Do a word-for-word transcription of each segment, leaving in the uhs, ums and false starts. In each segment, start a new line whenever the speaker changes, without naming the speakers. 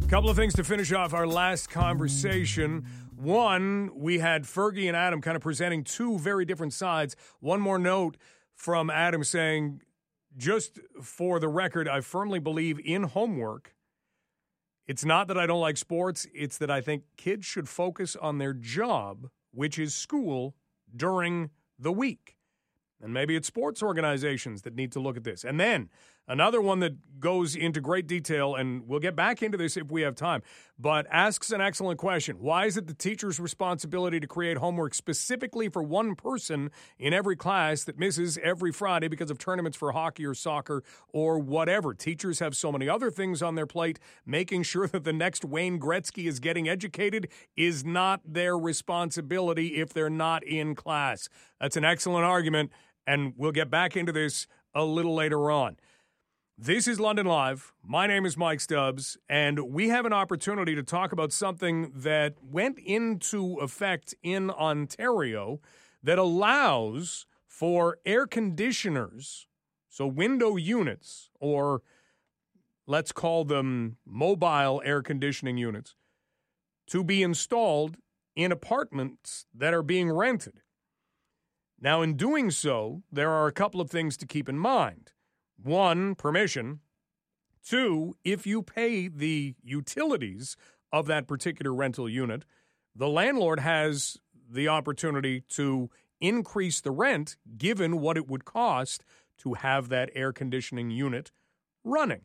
Couple of things to finish off our last conversation. One, we had Fergie and Adam kind of presenting two very different sides. One more note from Adam saying, just for the record, I firmly believe in homework. It's not that I don't like sports. It's that I think kids should focus on their job, which is school, during the week. And maybe it's sports organizations that need to look at this. And then another one that goes into great detail, and we'll get back into this if we have time, but asks an excellent question. Why is it the teacher's responsibility to create homework specifically for one person in every class that misses every Friday because of tournaments for hockey or soccer or whatever? Teachers have so many other things on their plate. Making sure that the next Wayne Gretzky is getting educated is not their responsibility if they're not in class. That's an excellent argument. And we'll get back into this a little later on. This is London Live. My name is Mike Stubbs, and we have an opportunity to talk about something that went into effect in Ontario that allows for air conditioners, so window units, or let's call them mobile air conditioning units, to be installed in apartments that are being rented. Now, in doing so, there are a couple of things to keep in mind. One, permission. Two, if you pay the utilities of that particular rental unit, the landlord has the opportunity to increase the rent given what it would cost to have that air conditioning unit running.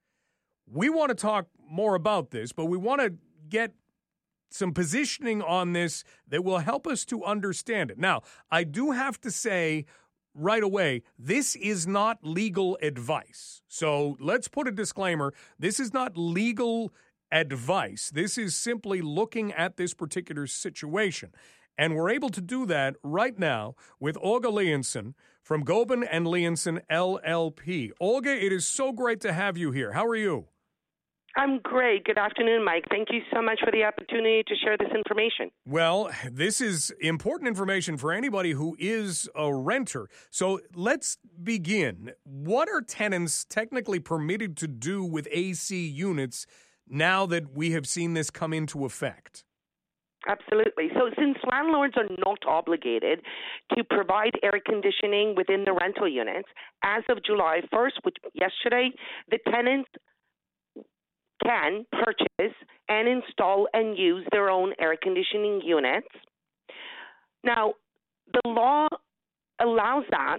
We want to talk more about this, but we want to get some positioning on this that will help us to understand it. Now, I do have to say right away, this is not legal advice. So let's put a disclaimer. This is not legal advice. This is simply looking at this particular situation. And we're able to do that right now with Olga Leonson from Gobin and Leonson L L P. Olga, it is so great to have you here. How are you?
I'm great. Good afternoon, Mike. Thank you so much for the opportunity to share this information.
Well, this is important information for anybody who is a renter. So let's begin. What are tenants technically permitted to do with A C units now that we have seen this come into effect?
Absolutely. So since landlords are not obligated to provide air conditioning within the rental units, as of July first, which yesterday, the tenants can purchase and install and use their own air conditioning units. Now, the law allows that,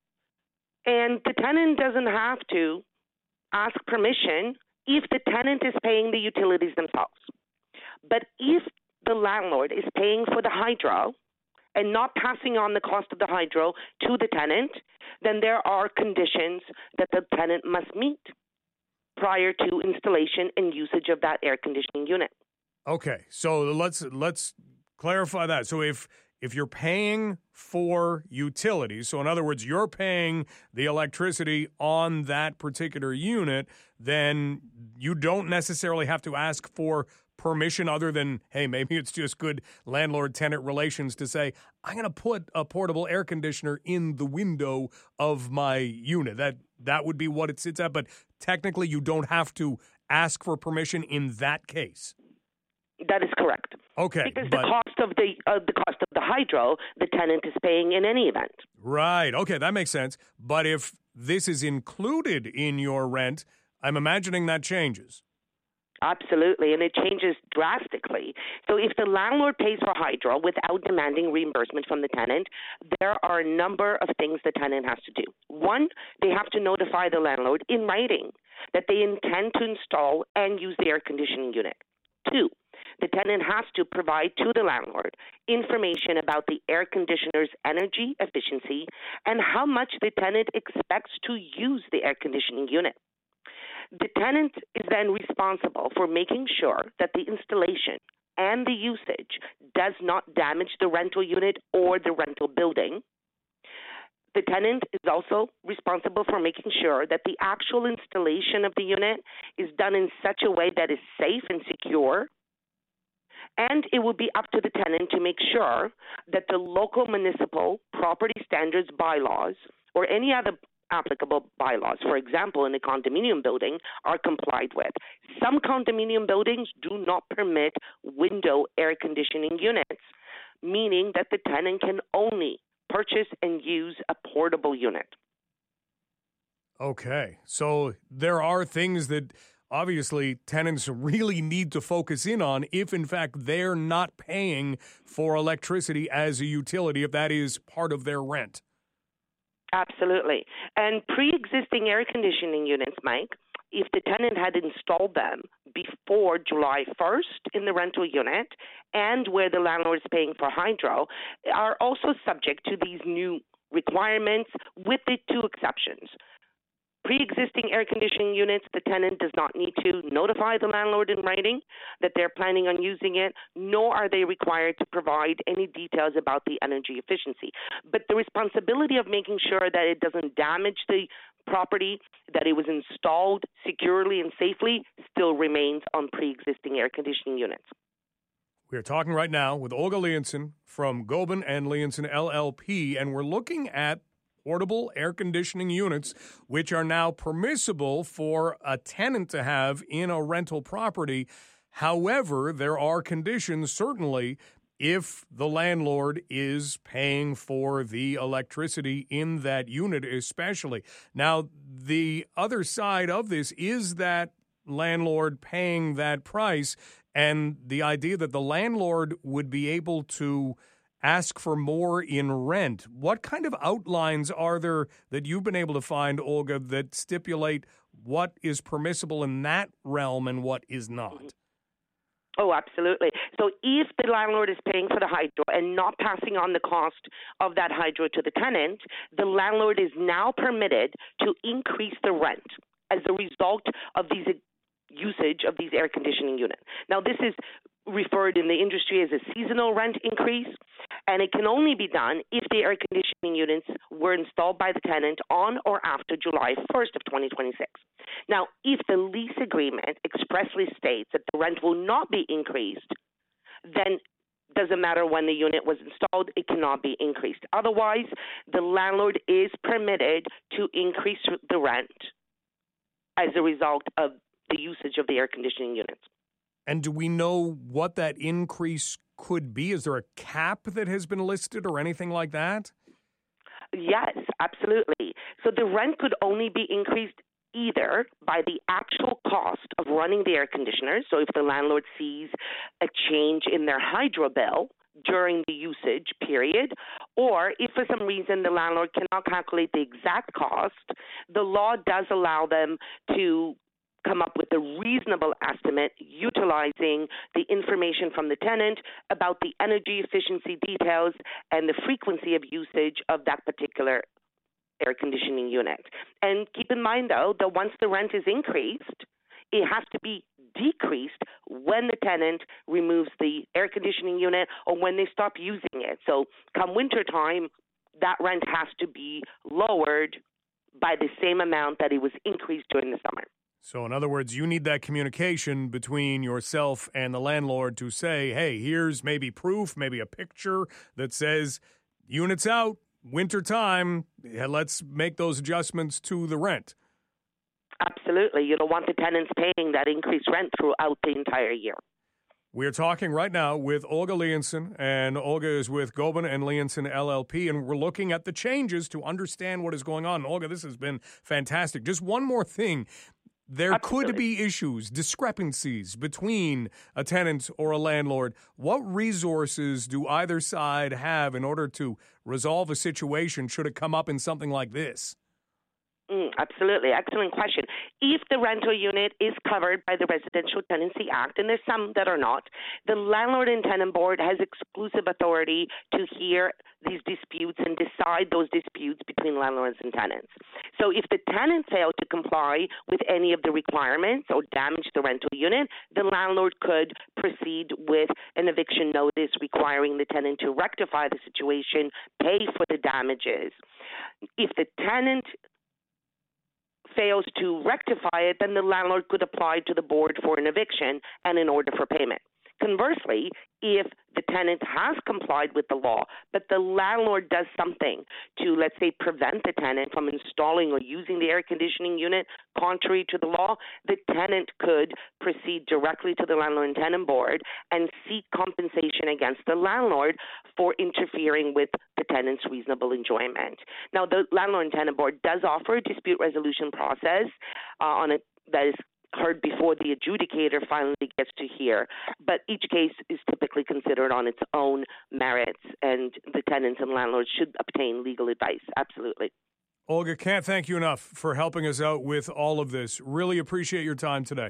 and the tenant doesn't have to ask permission if the tenant is paying the utilities themselves. But if the landlord is paying for the hydro and not passing on the cost of the hydro to the tenant, then there are conditions that the tenant must meet prior to installation and usage of that air conditioning unit.
Okay, so let's let's clarify that. So if if you're paying for utilities, so in other words, you're paying the electricity on that particular unit, then you don't necessarily have to ask for permission other than, hey, maybe it's just good landlord-tenant relations to say, I'm going to put a portable air conditioner in the window of my unit. That that would be what it sits at, but technically you don't have to ask for permission in that case.
That is correct.
Okay,
because
but,
the cost of the uh, the cost of the hydro, the tenant is paying in any event.
Right. Okay, that makes sense. But if this is included in your rent, I'm imagining that changes.
Absolutely, and it changes drastically. So if the landlord pays for hydro without demanding reimbursement from the tenant, there are a number of things the tenant has to do. One, they have to notify the landlord in writing that they intend to install and use the air conditioning unit. Two, the tenant has to provide to the landlord information about the air conditioner's energy efficiency and how much the tenant expects to use the air conditioning unit. The tenant is then responsible for making sure that the installation and the usage does not damage the rental unit or the rental building. The tenant is also responsible for making sure that the actual installation of the unit is done in such a way that is safe and secure. And it will be up to the tenant to make sure that the local municipal property standards bylaws or any other applicable bylaws, for example, in a condominium building, are complied with. Some condominium buildings do not permit window air conditioning units, meaning that the tenant can only purchase and use a portable unit.
Okay, so there are things that obviously tenants really need to focus in on if, in fact, they're not paying for electricity as a utility, if that is part of their rent.
Absolutely. And pre-existing air conditioning units, Mike, if the tenant had installed them before July first in the rental unit and where the landlord is paying for hydro, are also subject to these new requirements with the two exceptions. Pre-existing air conditioning units, the tenant does not need to notify the landlord in writing that they're planning on using it, nor are they required to provide any details about the energy efficiency. But the responsibility of making sure that it doesn't damage the property, that it was installed securely and safely, still remains on pre-existing air conditioning units.
We are talking right now with Olga Leonson from Gobin and Leonson L L P, and we're looking at portable air conditioning units, which are now permissible for a tenant to have in a rental property. However, there are conditions, certainly, if the landlord is paying for the electricity in that unit especially. Now, the other side of this is that landlord paying that price and the idea that the landlord would be able to ask for more in rent. What kind of outlines are there that you've been able to find, Olga, that stipulate what is permissible in that realm and what is not?
Oh, absolutely. So if the landlord is paying for the hydro and not passing on the cost of that hydro to the tenant, the landlord is now permitted to increase the rent as a result of these usage of these air conditioning units. Now, this is referred in the industry as a seasonal rent increase, and it can only be done if the air conditioning units were installed by the tenant on or after July first of twenty twenty-six. Now, if the lease agreement expressly states that the rent will not be increased, then doesn't matter when the unit was installed, it cannot be increased. Otherwise, the landlord is permitted to increase the rent as a result of the usage of the air conditioning units.
And do we know what that increase could be? Is there a cap that has been listed or anything like that?
Yes, absolutely. So the rent could only be increased either by the actual cost of running the air conditioners. So if the landlord sees a change in their hydro bill during the usage period, or if for some reason the landlord cannot calculate the exact cost, the law does allow them to come up with a reasonable estimate utilizing the information from the tenant about the energy efficiency details and the frequency of usage of that particular air conditioning unit. And keep in mind, though, that once the rent is increased, it has to be decreased when the tenant removes the air conditioning unit or when they stop using it. So come winter time, that rent has to be lowered by the same amount that it was increased during the summer.
So, in other words, you need that communication between yourself and the landlord to say, hey, here's maybe proof, maybe a picture that says units out, winter time, let's make those adjustments to the rent.
Absolutely. You don't want the tenants paying that increased rent throughout the entire year.
We're talking right now with Olga Leonson, and Olga is with Gobin and Leonson L L P, and we're looking at the changes to understand what is going on. Olga, this has been fantastic. Just one more thing. There
Absolutely.
could be issues, discrepancies between a tenant or a landlord. What resources do either side have in order to resolve a situation should it come up in something like this?
Mm, absolutely. Excellent question. If the rental unit is covered by the Residential Tenancy Act, and there's some that are not, the Landlord and Tenant Board has exclusive authority to hear these disputes and decide those disputes between landlords and tenants. So if the tenant failed to comply with any of the requirements or damage the rental unit, the landlord could proceed with an eviction notice requiring the tenant to rectify the situation, pay for the damages. If the tenant fails to rectify it, then the landlord could apply to the board for an eviction and an order for payment. Conversely, if the tenant has complied with the law, but the landlord does something to, let's say, prevent the tenant from installing or using the air conditioning unit contrary to the law, the tenant could proceed directly to the Landlord and Tenant Board and seek compensation against the landlord for interfering with the tenant's reasonable enjoyment. Now, the Landlord and Tenant Board does offer a dispute resolution process uh, on a, that is heard before the adjudicator finally gets to hear. But each case is typically considered on its own merits, and the tenants and landlords should obtain legal advice. Absolutely.
Olga, can't thank you enough for helping us out with all of this. Really appreciate your time today.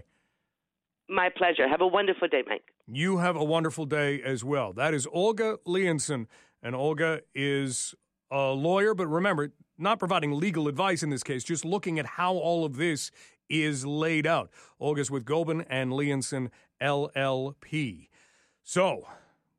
My pleasure. Have a wonderful day, Mike.
You have a wonderful day as well. That is Olga Leonson, and Olga is a lawyer, but remember, not providing legal advice in this case, just looking at how all of this is laid out. Olga's with Gobin and Leonson, L L P. So,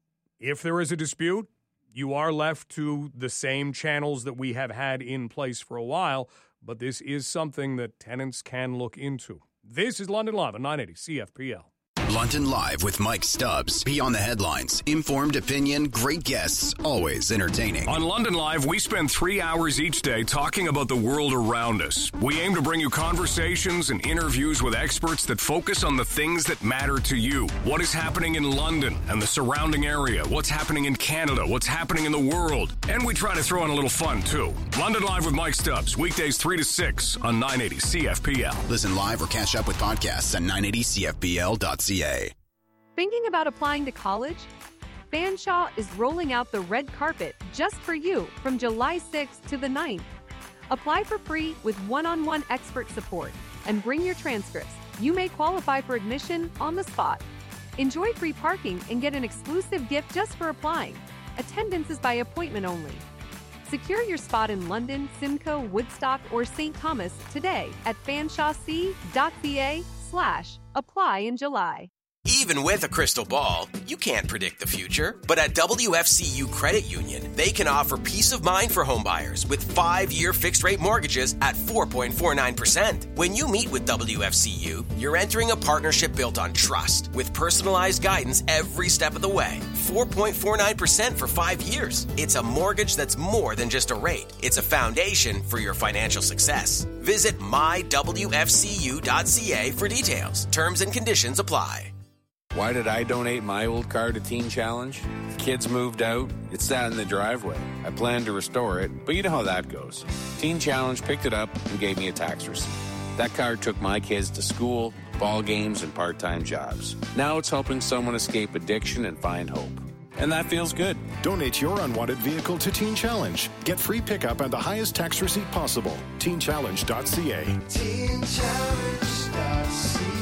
if there is a dispute, you are left to the same channels that we have had in place for a while, but this is something that tenants can look into. This is London Live on nine eighty C F P L.
London Live with Mike Stubbs. Beyond the headlines, informed opinion, great guests, always entertaining.
On London Live, we spend three hours each day talking about the world around us. We aim to bring you conversations and interviews with experts that focus on the things that matter to you. What is happening in London and the surrounding area? What's happening in Canada? What's happening in the world? And we try to throw in a little fun, too. London Live with Mike Stubbs, weekdays three to six on nine eighty C F P L.
Listen live or catch up with podcasts at nine eighty C F P L dot C A.
Thinking about applying to college? Fanshawe is rolling out the red carpet just for you from July sixth to the ninth. Apply for free with one-on-one expert support and bring your transcripts. You may qualify for admission on the spot. Enjoy free parking and get an exclusive gift just for applying. Attendance is by appointment only. Secure your spot in London, Simcoe, Woodstock, or Saint Thomas today at fanshawec.ca slash apply in July.
Even with a crystal ball, you can't predict the future. But at W F C U Credit Union, they can offer peace of mind for homebuyers with five-year fixed-rate mortgages at four point four nine percent. When you meet with W F C U, you're entering a partnership built on trust with personalized guidance every step of the way. four point four nine percent for five years. It's a mortgage that's more than just a rate. It's a foundation for your financial success. Visit my w f c u dot c a for details. Terms and conditions apply.
Why did I donate my old car to Teen Challenge? The kids moved out. It sat in the driveway. I planned to restore it, but you know how that goes. Teen Challenge picked it up and gave me a tax receipt. That car took my kids to school, ball games, and part-time jobs. Now it's helping someone escape addiction and find hope. And that feels good.
Donate your unwanted vehicle to Teen Challenge. Get free pickup and the highest tax receipt possible. teen challenge dot c a. teen challenge dot c a.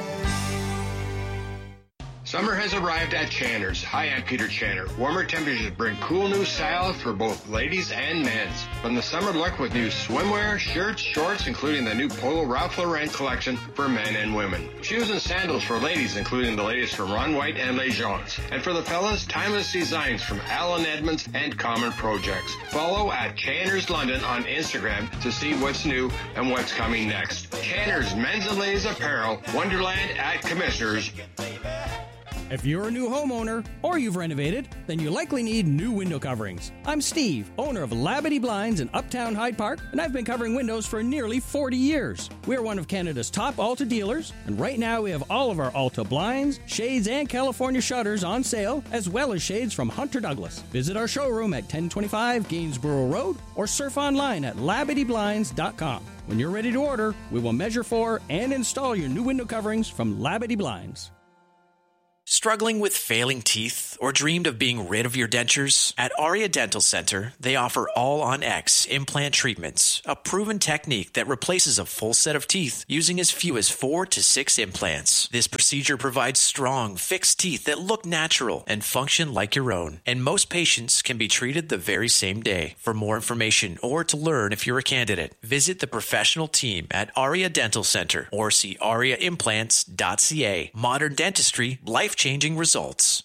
Summer has arrived at Channer's. Hi, I'm Peter Channer. Warmer temperatures bring cool new styles for both ladies and men's. From the summer look with new swimwear, shirts, shorts, including the new Polo Ralph Lauren collection for men and women. Shoes and sandals for ladies, including the latest from Ron White and Les Gens. And for the fellas, timeless designs from Alan Edmonds and Common Projects. Follow at Channer's London on Instagram to see what's new and what's coming next. Channer's Men's and Ladies Apparel, Wonderland at Commissioners.
If you're a new homeowner or you've renovated, then you likely need new window coverings. I'm Steve, owner of Labadee Blinds in Uptown Hyde Park, and I've been covering windows for nearly forty years. We're one of Canada's top Alta dealers, and right now we have all of our Alta blinds, shades, and California shutters on sale, as well as shades from Hunter Douglas. Visit our showroom at ten twenty-five Gainsborough Road or surf online at labadee blinds dot com. When you're ready to order, we will measure for and install your new window coverings from Labadee Blinds.
Struggling with failing teeth or dreamed of being rid of your dentures? At Aria Dental Center, they offer All-on-X implant treatments, a proven technique that replaces a full set of teeth using as few as four to six implants. This procedure provides strong, fixed teeth that look natural and function like your own, and most patients can be treated the very same day. For more information or to learn if you're a candidate, visit the professional team at Aria Dental Center or see aria implants dot c a. Modern dentistry, life changing results.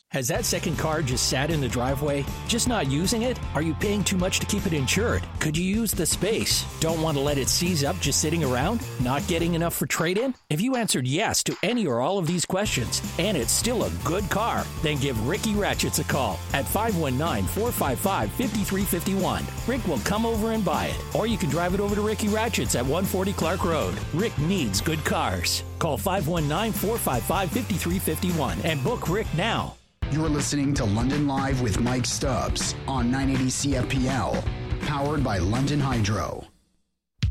Has that second car just sat in the driveway? Just not using it? Are you paying too much to keep it insured? Could you use the space? Don't want to let it seize up just sitting around? Not getting enough for trade-in? If you answered yes to any or all of these questions, and it's still a good car, then give Ricky Ratchets a call at five one nine, four five five, five three five one. Rick will come over and buy it. Or you can drive it over to Ricky Ratchets at one forty Clark Road. Rick needs good cars. Call five one nine, four five five, five three five one and book Rick now.
You're listening to London Live with Mike Stubbs on nine eighty C F P L, powered by London Hydro.